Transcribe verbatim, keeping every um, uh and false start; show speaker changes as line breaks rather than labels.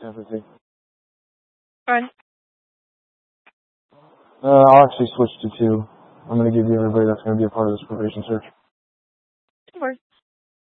Empathy.
Fine.
Uh, I'll actually switch to two. I'm going to give you everybody that's going to be a part of this probation search.